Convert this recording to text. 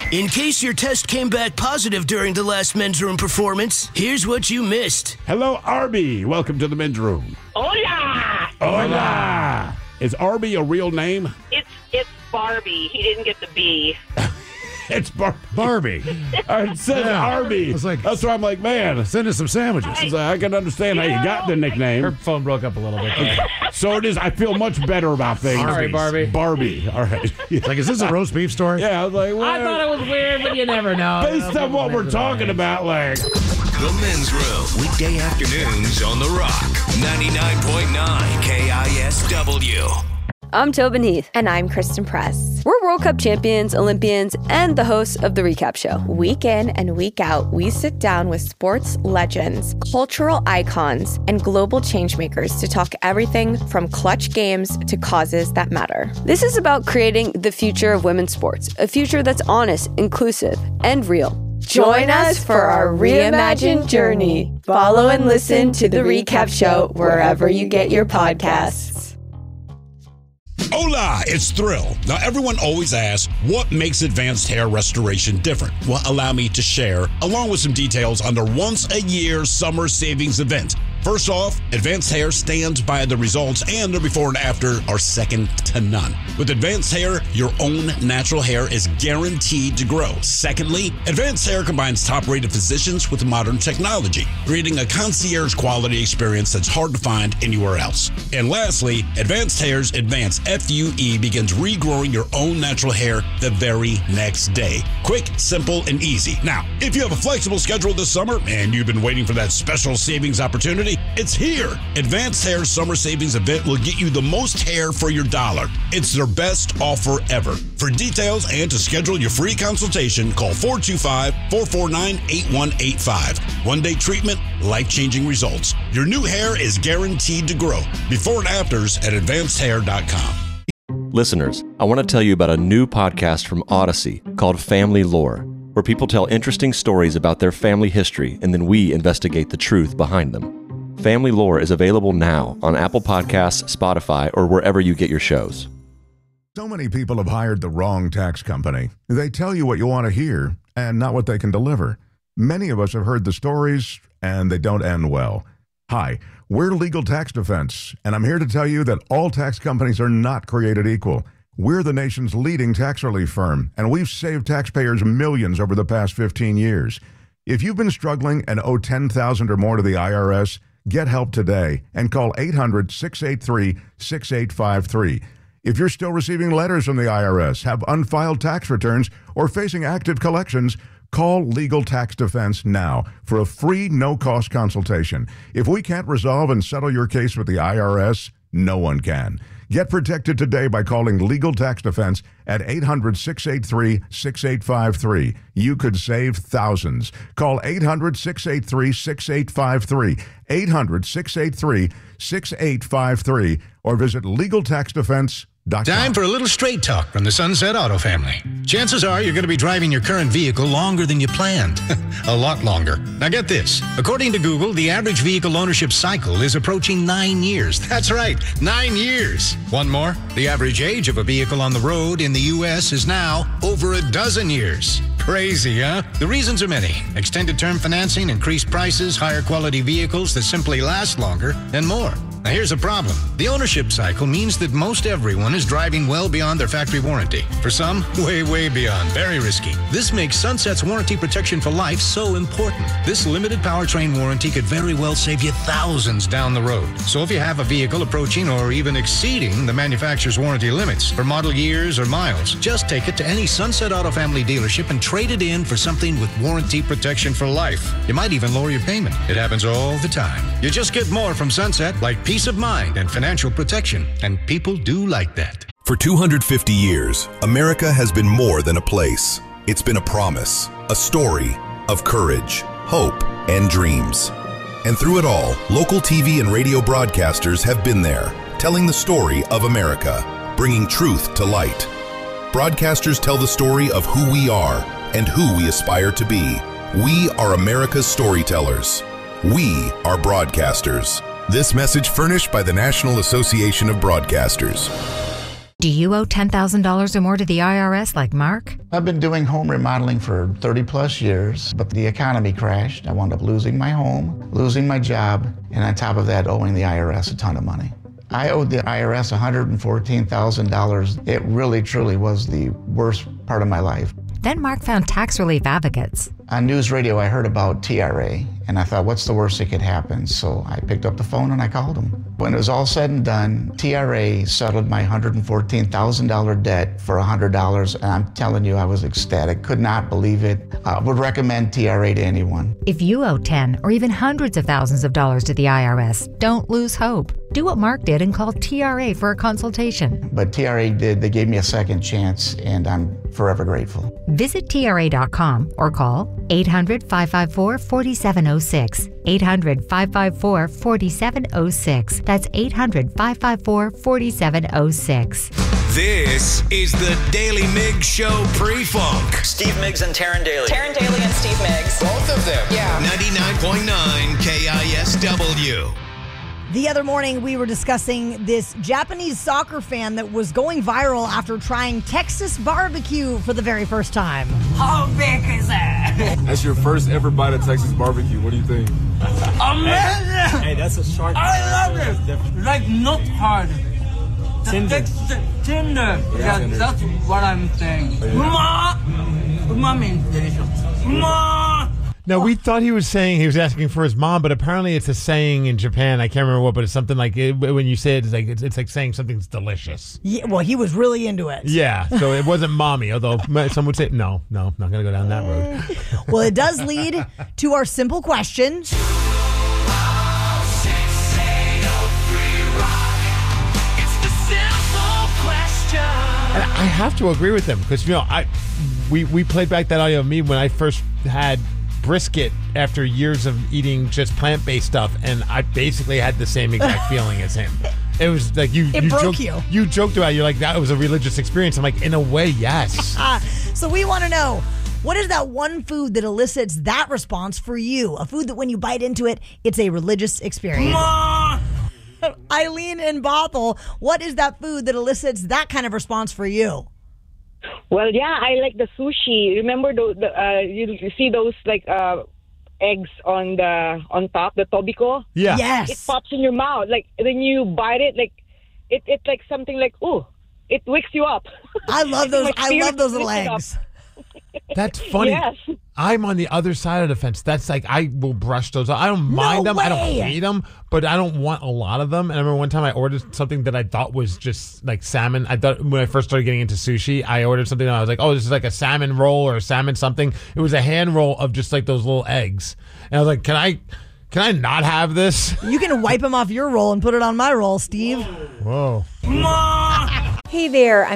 In case your test came back positive during the last men's room performance, here's what you missed. Hello, Arby. Welcome to the men's room. Hola! Hola! Is Arby a real name? It's Barbie. He didn't get the B. It's Barbie. It says Arby. It's like, that's why I'm like, man. Send us some sandwiches. I can understand how you got the nickname. Her phone broke up a little bit. So it is. I feel much better about things. Sorry, Barbie. Barbie. All right. It's like, is this a roast beef story? Yeah, I was like, well, I thought it was weird, but you never know. based on what we're talking about, like. The Men's Room, weekday afternoons on The Rock, 99.9 KISW. I'm Tobin Heath. And I'm Kristen Press. We're World Cup champions, Olympians, and the hosts of The Recap Show. Week in and week out, we sit down with sports legends, cultural icons, and global changemakers to talk everything from clutch games to causes that matter. This is about creating the future of women's sports, a future that's honest, inclusive, and real. Join us for our reimagined journey. Follow and listen to The Recap Show wherever you get your podcasts. Hola, it's Thrill. Now, everyone always asks, what makes advanced hair restoration different? Well, allow me to share, along with some details on their once-a-year summer savings event. First off, Advanced Hair stands by the results, and their before and after are second to none. With Advanced Hair, your own natural hair is guaranteed to grow. Secondly, Advanced Hair combines top-rated physicians with modern technology, creating a concierge-quality experience that's hard to find anywhere else. And lastly, Advanced Hair's Advanced FUE begins regrowing your own natural hair the very next day. Quick, simple, and easy. Now, if you have a flexible schedule this summer and you've been waiting for that special savings opportunity, it's here. Advanced Hair's summer savings event will get you the most hair for your dollar. It's their best offer ever. For details and to schedule your free consultation, call 425-449-8185. One-day treatment, life-changing results. Your new hair is guaranteed to grow. Before and afters at advancedhair.com. Listeners, I want to tell you about a new podcast from Odyssey called Family Lore, where people tell interesting stories about their family history and then we investigate the truth behind them. Family Lore is available now on Apple Podcasts, Spotify, or wherever you get your shows. So many people have hired the wrong tax company. They tell you what you want to hear and not what they can deliver. Many of us have heard the stories, and they don't end well. Hi, we're Legal Tax Defense, and I'm here to tell you that all tax companies are not created equal. We're the nation's leading tax relief firm, and we've saved taxpayers millions over the past 15 years. If you've been struggling and owe $10,000 or more to the IRS, get help today and call 800-683-6853. If you're still receiving letters from the IRS, have unfiled tax returns, or facing active collections, call Legal Tax Defense now for a free, no-cost consultation. If we can't resolve and settle your case with the IRS, no one can. Get protected today by calling Legal Tax Defense at 800-683-6853. You could save thousands. Call 800-683-6853, 800-683-6853, or visit LegalTaxDefense.com. Time for a little straight talk from the Sunset Auto family. Chances are you're going to be driving your current vehicle longer than you planned. A lot longer. Now get this. According to Google, the average vehicle ownership cycle is approaching 9 years. That's right, 9 years. One more. The average age of a vehicle on the road in the U.S. is now over a dozen years. Crazy, huh? The reasons are many. Extended term financing, increased prices, higher quality vehicles that simply last longer, and more. Now here's a problem. The ownership cycle means that most everyone is driving well beyond their factory warranty. For some, way beyond. Very risky. This makes Sunset's warranty protection for life so important. This limited powertrain warranty could very well save you thousands down the road. So if you have a vehicle approaching or even exceeding the manufacturer's warranty limits for model years or miles, just take it to any Sunset Auto family dealership and trade it in for something with warranty protection for life. You might even lower your payment. It happens all the time. You just get more from Sunset, like peace of mind and financial protection, and people do like that. For 250 years, America has been more than a place. It's been a promise, a story of courage, hope, and dreams. And through it all, local TV and radio broadcasters have been there, telling the story of America, bringing truth to light. Broadcasters tell the story of who we are and who we aspire to be. We are America's storytellers. We are broadcasters. This message furnished by the National Association of Broadcasters. Do you owe $10,000 or more to the IRS like Mark? I've been doing home remodeling for 30 plus years, but the economy crashed. I wound up losing my home, losing my job, and on top of that, owing the IRS a ton of money. I owed the IRS $114,000. It really, truly was the worst part of my life. Then Mark found tax relief advocates. On news radio, I heard about TRA, and I thought, what's the worst that could happen? So I picked up the phone and I called them. When it was all said and done, TRA settled my $114,000 debt for $100, and I'm telling you, I was ecstatic, could not believe it. I would recommend TRA to anyone. If you owe 10 or even hundreds of thousands of dollars to the IRS, don't lose hope. Do what Mark did and call TRA for a consultation. But TRA did, they gave me a second chance, and I'm forever grateful. Visit TRA.com or call 800-554-4706. 800-554-4706. That's 800-554-4706. This is the Daily Miggs Show pre-funk. Steve Miggs and Taryn Daly. Taryn Daly and Steve Miggs. Both of them. Yeah. 99.9 KISW. The other morning, we were discussing this Japanese soccer fan that was going viral after trying Texas barbecue for the very first time. How big is that? That's your first ever bite of Texas barbecue. What do you think? Amazing! Hey, that's a shark. I love it. Like not hard. Tender. Tender. Yeah, that's what I'm saying. Umami is delicious. No, we thought he was asking for his mom, but apparently it's a saying in Japan. I can't remember what, but it's something like when you say it, it's like saying something's delicious. Yeah, well, he was really into it. Yeah, so it wasn't mommy, although some would say, no, not going to go down that road. Well, it does lead to our simple question. And I have to agree with him because, we played back that audio of me when I first had brisket after years of eating just plant-based stuff, and I basically had the same exact feeling as him. It was like you joked about it. You're like, that was a religious experience. I'm like, in a way, yes. So we want to know, what is that one food that elicits that response for you? A food that when you bite into it, it's a religious experience. Eileen in Bothell, what is that food that elicits that kind of response for you? Well, yeah, I like the sushi. Remember you see those eggs on top, the tobiko? Yeah. Yes. It pops in your mouth. Like when you bite it, it's like something like, ooh, it wakes you up. I love those. I love those little eggs. That's funny. Yes. I'm on the other side of the fence. That's like, I will brush those off. I don't mind them. I don't hate them, but I don't want a lot of them. And I remember one time I ordered something that I thought was just like salmon. I thought when I first started getting into sushi, I ordered something and I was like, oh, this is like a salmon roll or a salmon something. It was a hand roll of just like those little eggs. And I was like, can I not have this? You can wipe them off your roll and put it on my roll, Steve. Whoa. Hey there, I'm